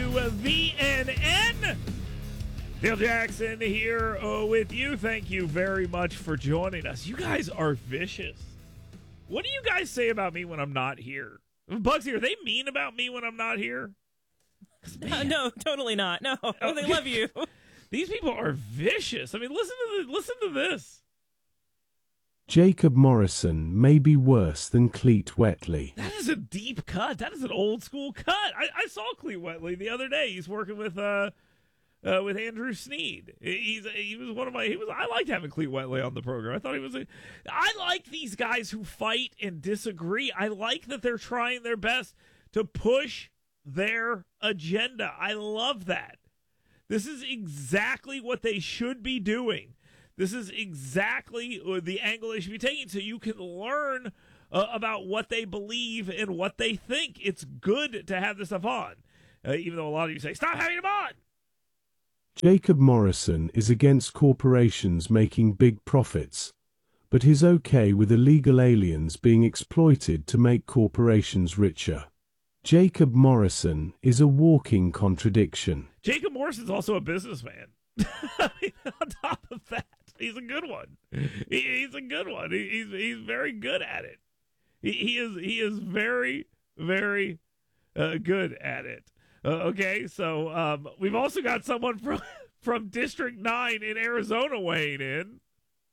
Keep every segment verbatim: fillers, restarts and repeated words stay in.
V N N. Dale Jackson here uh, with you. Thank you very much for joining us. You guys are vicious. What do you guys say about me when I'm not here? Bugsy, are they mean about me when I'm not here? No, no, totally not. No, oh, they love you. These people are vicious. I mean, listen to the, listen to this. Jacob Morrison may be worse than Cleet Wheatley. That is a deep cut. That is an old school cut. I, I saw Cleet Wheatley the other day. He's working with uh, uh with Andrew Sneed. He's he was one of my. He was. I liked having Cleet Wheatley on the program. I thought he was. A, I like these guys who fight and disagree. I like that they're trying their best to push their agenda. I love that. This is exactly what they should be doing. This is exactly the angle they should be taking, so you can learn uh, about what they believe and what they think. It's good to have this stuff on, uh, even though a lot of you say, stop having them on. Jacob Morrison is against corporations making big profits, but he's okay with illegal aliens being exploited to make corporations richer. Jacob Morrison is a walking contradiction. Jacob Morrison's also a businessman. On top of that, he's a good one. He, he's a good one. He, he's he's very good at it. He, he is he is very very uh, good at it. Uh, okay, so um, we've also got someone from from District Nine in Arizona weighing in.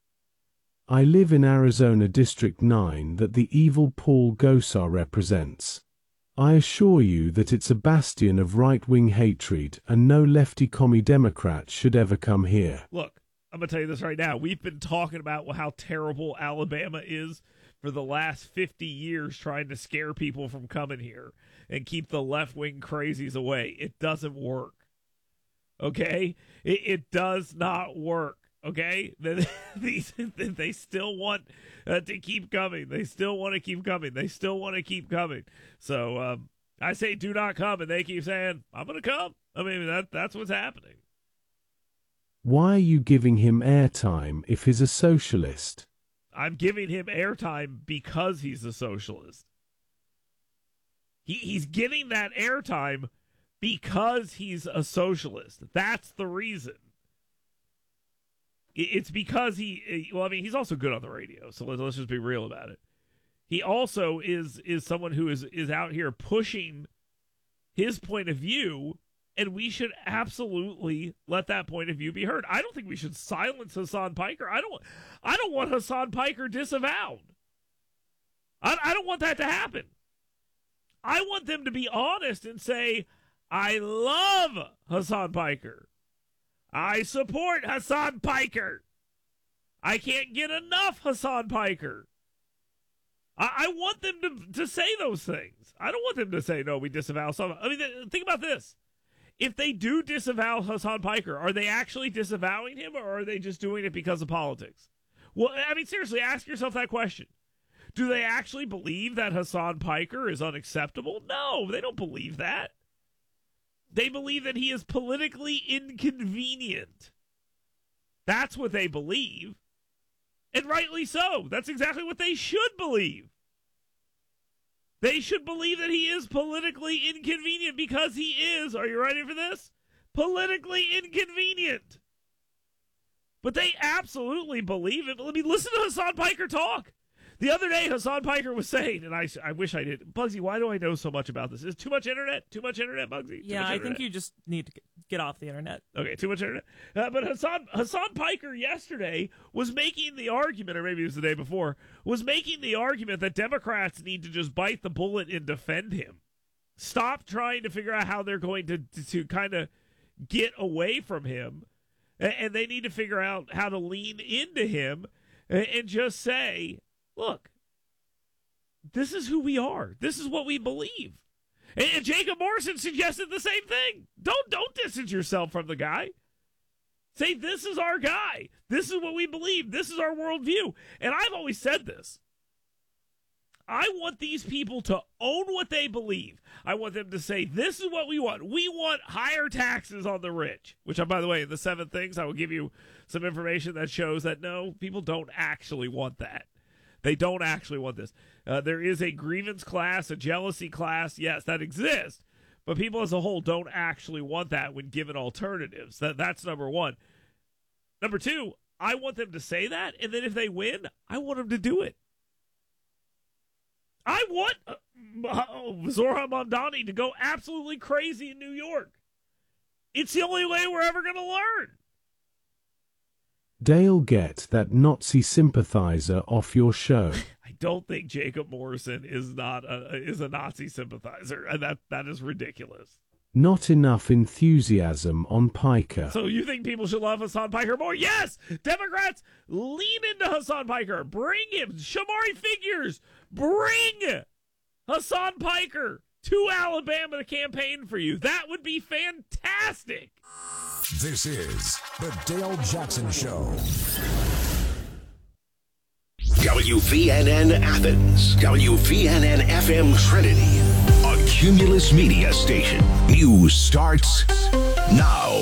I live in Arizona District Nine that the evil Paul Gosar represents. I assure you that it's a bastion of right-wing hatred, and no lefty commie Democrat should ever come here. Look, I'm going to tell you this right now. We've been talking about how terrible Alabama is for the last fifty years, trying to scare people from coming here and keep the left-wing crazies away. It doesn't work. Okay? It, it does not work. Okay? These, they still want uh, to keep coming. They still want to keep coming. They still want to keep coming. So um, I say do not come, and they keep saying, I'm going to come. I mean, that that's what's happening. Why are you giving him airtime if he's a socialist? I'm giving him airtime because he's a socialist. He, he's getting that airtime because he's a socialist. That's the reason. It's because he, well, I mean, he's also good on the radio, so let's, let's just be real about it. He also is is someone who is, is out here pushing his point of view, and we should absolutely let that point of view be heard. I don't think we should silence Hasan Piker. I don't I don't want Hasan Piker disavowed. I, I don't want that to happen. I want them to be honest and say, I love Hasan Piker. I support Hasan Piker. I can't get enough Hasan Piker. I, I want them to, to say those things. I don't want them to say, no, we disavow some. I mean, think about this. If they do disavow Hasan Piker, are they actually disavowing him, or are they just doing it because of politics? Well, I mean, seriously, ask yourself that question. Do they actually believe that Hasan Piker is unacceptable? No, they don't believe that. They believe that he is politically inconvenient. That's what they believe. And rightly so. That's exactly what they should believe. They should believe that he is politically inconvenient because he is, are you ready for this? Politically inconvenient. But they absolutely believe it. Let me listen to Hasan Piker talk. The other day, Hasan Piker was saying, and I, I wish I did. Bugsy, why do I know so much about this? Is too much internet? Too much internet, Bugsy? Yeah, much I internet? think you just need to get off the internet. Okay, too much internet. Uh, but Hasan, Hasan Piker yesterday was making the argument, or maybe it was the day before, was making the argument that Democrats need to just bite the bullet and defend him. Stop trying to figure out how they're going to, to, to kind of get away from him, and, and they need to figure out how to lean into him and, and just say, look, this is who we are. This is what we believe. And, and Jacob Morrison suggested the same thing. Don't don't distance yourself from the guy. Say, this is our guy. This is what we believe. This is our worldview. And I've always said this. I want these people to own what they believe. I want them to say, this is what we want. We want higher taxes on the rich, which, by the way, in the seven things, I will give you some information that shows that, no, people don't actually want that. They don't actually want this. Uh, there is a grievance class, a jealousy class. Yes, that exists. But people as a whole don't actually want that when given alternatives. That That's number one. Number two, I want them to say that, and then if they win, I want them to do it. I want uh, uh, Zohran Mamdani to go absolutely crazy in New York. It's the only way we're ever going to learn. Dale, get that Nazi sympathizer off your show. I don't think Jacob Morrison is not a, is a Nazi sympathizer, and that that is ridiculous. Not enough enthusiasm on Piker. So you think people should love Hassan Piker more? Yes! Democrats, lean into Hassan Piker. Bring him. Shamari Figures. Bring Hassan Piker to Alabama to campaign for you. That would be fantastic. This is the Dale Jackson Show. W V N N Athens, W V N N F M Trinity, a Cumulus Media station. News starts now.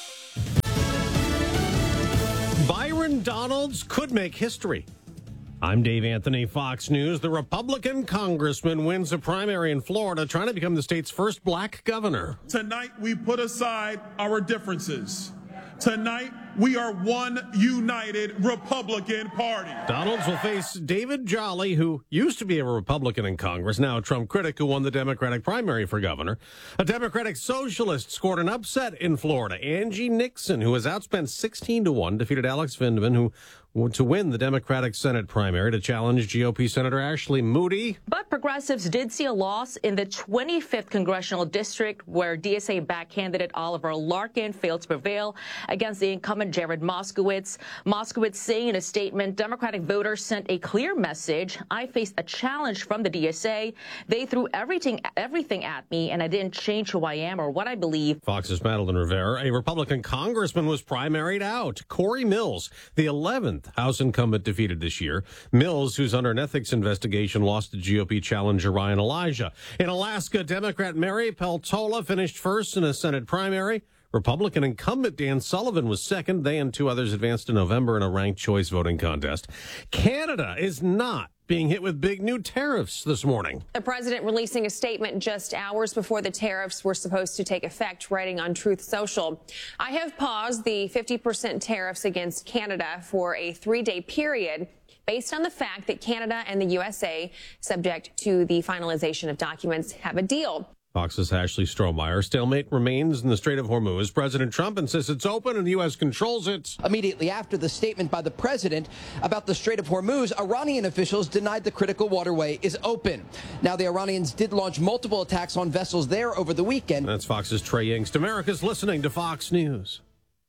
Byron Donalds could make history. I'm Dave Anthony, Fox News. The Republican congressman wins a primary in Florida, trying to become the state's first black governor. Tonight, we put aside our differences. Tonight, we are one united Republican Party. Donalds will face David Jolly, who used to be a Republican in Congress, now a Trump critic who won the Democratic primary for governor. A Democratic socialist scored an upset in Florida. Angie Nixon, who was outspent sixteen to one, defeated Alex Vindman, who to win the Democratic Senate primary to challenge G O P Senator Ashley Moody. But progressives did see a loss in the twenty-fifth congressional district, where D S A-backed candidate Oliver Larkin failed to prevail against the incumbent Jared Moskowitz. Moskowitz saying in a statement, Democratic voters sent a clear message. I faced a challenge from the D S A. They threw everything, everything at me, and I didn't change who I am or what I believe. Fox's Madeline Rivera. A Republican congressman was primaried out. Corey Mills, the eleventh House incumbent defeated this year. Mills, who's under an ethics investigation, lost to G O P challenger Ryan Elijah. In Alaska, Democrat Mary Peltola finished first in a Senate primary. Republican incumbent Dan Sullivan was second. They and two others advanced to November in a ranked choice voting contest. Canada is not being hit with big new tariffs this morning. The president releasing a statement just hours before the tariffs were supposed to take effect, writing on Truth Social. I have paused the fifty percent tariffs against Canada for a three-day period based on the fact that Canada and the U S A, subject to the finalization of documents, have a deal. Fox's Ashley Strohmeyer. Stalemate remains in the Strait of Hormuz. President Trump insists it's open and the U S controls it. Immediately after the statement by the president about the Strait of Hormuz, Iranian officials denied the critical waterway is open. Now, the Iranians did launch multiple attacks on vessels there over the weekend. That's Fox's Trey Yingst. America's listening to Fox News.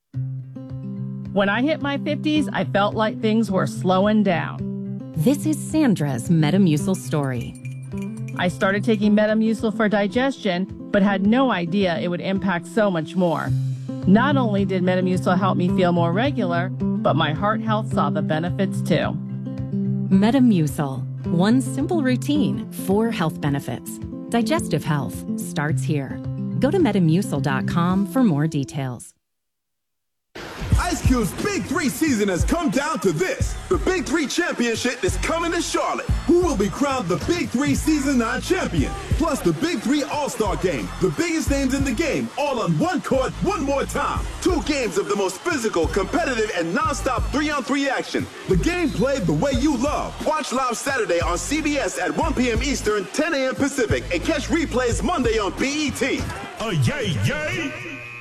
When I hit my fifties, I felt like things were slowing down. This is Sandra's Metamucil story. I started taking Metamucil for digestion, but had no idea it would impact so much more. Not only did Metamucil help me feel more regular, but my heart health saw the benefits too. Metamucil. One simple routine, four health benefits. Digestive health starts here. Go to Metamucil dot com for more details. Ice Cube's Big Three season has come down to this. The Big Three Championship is coming to Charlotte. Who will be crowned the Big Three Season nine champion? Plus the Big Three All-Star Game. The biggest names in the game, all on one court, one more time. Two games of the most physical, competitive, and non-stop three-on-three action. The game played the way you love. Watch live Saturday on C B S at one p.m. Eastern, ten a.m. Pacific, and catch replays Monday on B E T. Uh, yay, yay!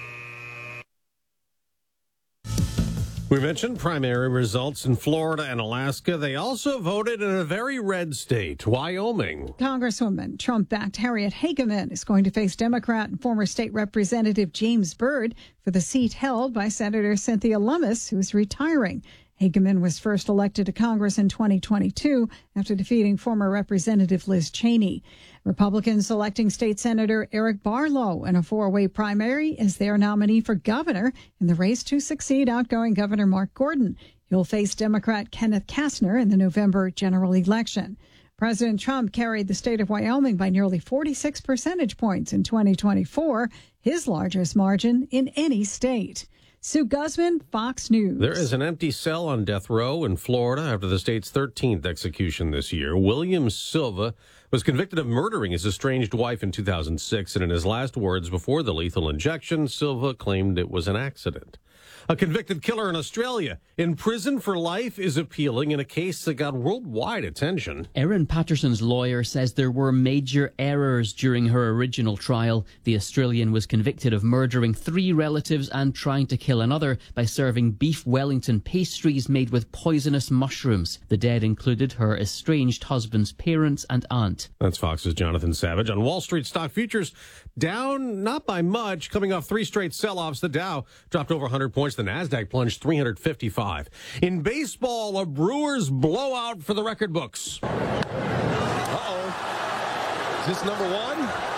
We mentioned primary results in Florida and Alaska. They also voted in a very red state, Wyoming. Congresswoman Trump-backed Harriet Hageman is going to face Democrat and former state representative James Byrd for the seat held by Senator Cynthia Lummis, who's retiring. Hageman was first elected to Congress in twenty twenty-two after defeating former Representative Liz Cheney. Republicans selecting State Senator Eric Barlow in a four-way primary as their nominee for governor in the race to succeed outgoing Governor Mark Gordon. He'll face Democrat Kenneth Kastner in the November general election. President Trump carried the state of Wyoming by nearly forty-six percentage points in twenty twenty-four, his largest margin in any state. Sue Guzman, Fox News. There is an empty cell on death row in Florida after the state's thirteenth execution this year. William Silva was convicted of murdering his estranged wife in two thousand six, and in his last words before the lethal injection, Silva claimed it was an accident. A convicted killer in Australia in prison for life is appealing in a case that got worldwide attention. Erin Patterson's lawyer says there were major errors during her original trial. The Australian was convicted of murdering three relatives and trying to kill another by serving beef Wellington pastries made with poisonous mushrooms. The dead included her estranged husband's parents and aunt. That's Fox's Jonathan Savage. On Wall Street, stock futures down not by much, coming off three straight sell-offs. The Dow dropped over one hundred points. The Nasdaq plunged three hundred fifty-five. In baseball, a Brewers blowout for the record books. Uh-oh. Is this number one?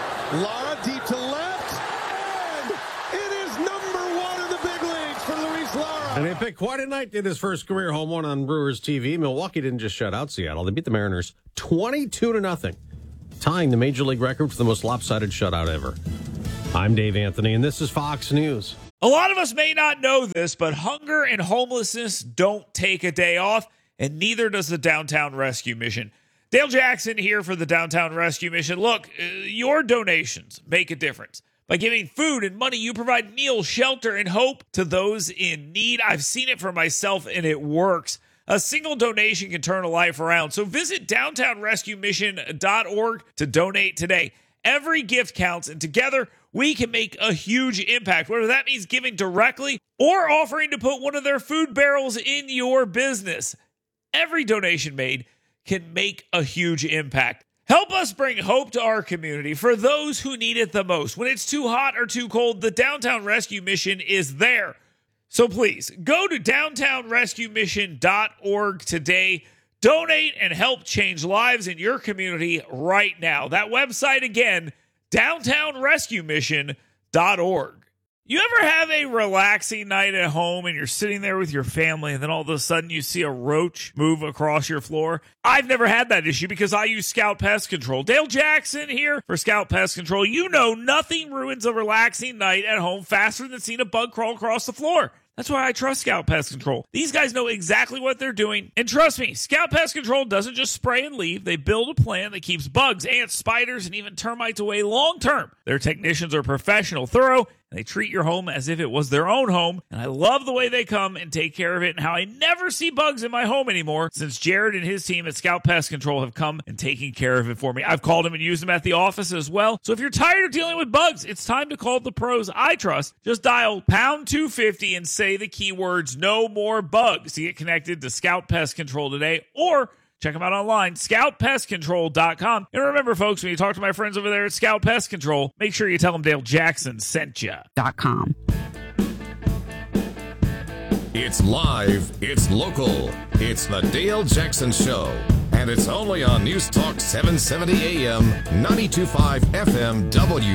Lara deep to left. And it is number one in the big leagues for Luis Lara. And they picked quite a night in his first career home run on Brewers T V. Milwaukee didn't just shut out Seattle. They beat the Mariners twenty-two to nothing, tying the Major League record for the most lopsided shutout ever. I'm Dave Anthony, and this is Fox News. A lot of us may not know this, but hunger and homelessness don't take a day off, and neither does the Downtown Rescue Mission. Dale Jackson here for the Downtown Rescue Mission. Look, uh, your donations make a difference. By giving food and money, you provide meals, shelter, and hope to those in need. I've seen it for myself, and it works. A single donation can turn a life around. So visit downtown rescue mission dot org to donate today. Every gift counts, and together we can make a huge impact, whether that means giving directly or offering to put one of their food barrels in your business. Every donation made can make a huge impact. Help us bring hope to our community for those who need it the most. When it's too hot or too cold, the Downtown Rescue Mission is there. So please, go to downtown rescue mission dot org today. Donate and help change lives in your community right now. That website again, downtown rescue mission dot org. You ever have a relaxing night at home and you're sitting there with your family and then all of a sudden you see a roach move across your floor? I've never had that issue because I use Scout Pest Control. Dale Jackson here for Scout Pest Control. You know nothing ruins a relaxing night at home faster than seeing a bug crawl across the floor. That's why I trust Scout Pest Control. These guys know exactly what they're doing. And trust me, Scout Pest Control doesn't just spray and leave. They build a plan that keeps bugs, ants, spiders, and even termites away long term. Their technicians are professional, thorough, and they treat your home as if it was their own home. And I love the way they come and take care of it and how I never see bugs in my home anymore since Jared and his team at Scout Pest Control have come and taken care of it for me. I've called them and used them at the office as well. So if you're tired of dealing with bugs, it's time to call the pros I trust. Just dial pound two fifty and say the keywords no more bugs to get connected to Scout Pest Control today, or check them out online, scout pest control dot com. And remember, folks, when you talk to my friends over there at Scout Pest Control, make sure you tell them Dale Jackson sent you. .com. It's live, it's local, it's the Dale Jackson Show, and it's only on News Talk seven seventy A M, ninety-two point five F M W.